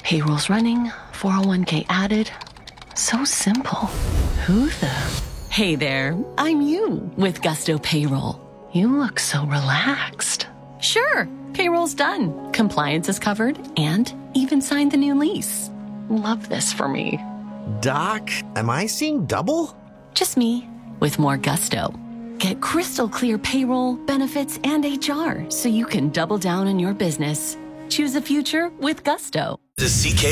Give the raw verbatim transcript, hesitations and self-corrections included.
Payroll's running, four oh one k added. So simple. Who the? Hey there, I'm you with Gusto Payroll. You look so relaxed. Sure, payroll's done. Compliance is covered and even signed the new lease. Love this for me. Doc, am I seeing double? Just me with more gusto. Get crystal clear payroll, benefits, and H R so you can double down on your business. Choose a future with Gusto. The C K